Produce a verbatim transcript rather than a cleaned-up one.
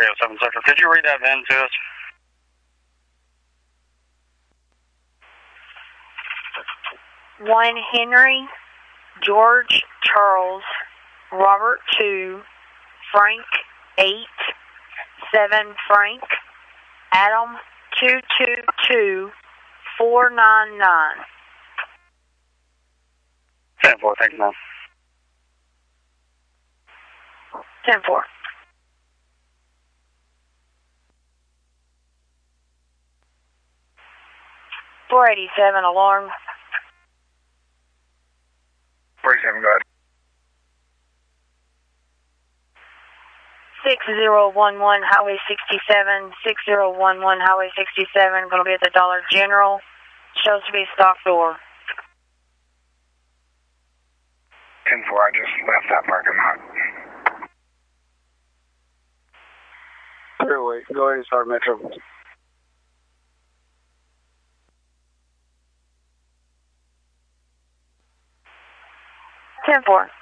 three oh seven Central. Could you read that V I N to us? One Henry, George Charles, Robert two, Frank eight, seven Frank, Adam two two two, four nine nine. ten four, thank you, ma'am. ten four. four eighty-seven, alarm. four eighty-seven, go ahead. six zero one one Highway sixty-seven, six zero one one Highway sixty-seven, going to be at the Dollar General. Shows to be stock door. ten four, I just left that parking lot. Clearway, go ahead and start Metro. ten four.